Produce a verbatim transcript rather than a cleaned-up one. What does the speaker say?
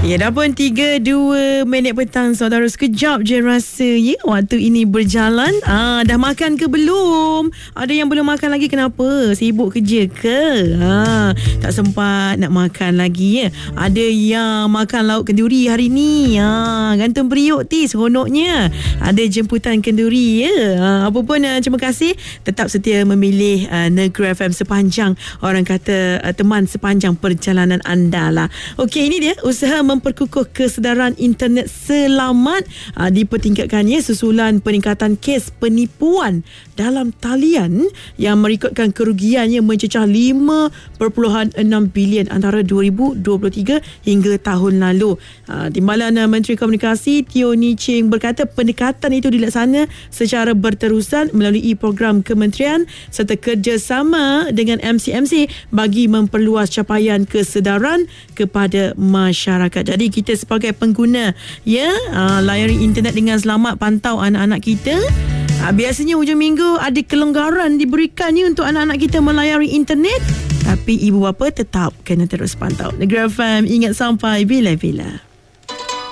Ya, dah pun tiga dua minit petang, saudara. Sekejap je rasa ya waktu ini berjalan. Ah, dah makan ke belum? Ada yang belum makan lagi, kenapa? Sibuk kerja ke? Ha, tak sempat nak makan lagi ya. Ada yang makan lauk kenduri hari ni. Ha, gantung periuk ti seronoknya. Ada jemputan kenduri ya. Ha, apa pun uh, terima kasih tetap setia memilih uh, Negeri F M sepanjang, orang kata uh, teman sepanjang perjalanan anda lah. Okey, ini dia usaha memperkukuh kesedaran internet selamat aa, dipertingkatkannya susulan peningkatan kes penipuan dalam talian yang merekodkan kerugiannya mencecah lima perpuluhan enam bilion antara dua ribu dua puluh tiga hingga tahun lalu. Aa, Timbalan Menteri Komunikasi Teo Nii Cheng berkata pendekatan itu dilaksana secara berterusan melalui program kementerian serta kerjasama dengan M C M C bagi memperluas capaian kesedaran kepada masyarakat. Jadi kita sebagai pengguna ya, uh, layari internet dengan selamat, pantau anak-anak kita. Uh, biasanya hujung minggu ada kelonggaran diberikannya untuk anak-anak kita melayari internet, tapi ibu bapa tetap kena terus pantau. Negeri F M, ingat sampai bila-bila.